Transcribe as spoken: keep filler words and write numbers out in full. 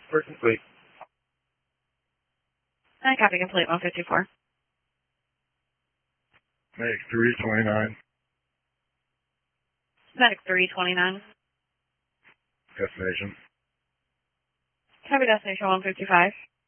For complete. I copy complete one fifty-four. Make three twenty-nine. Medic three twenty-nine. Destination. Copy destination one fifty-five.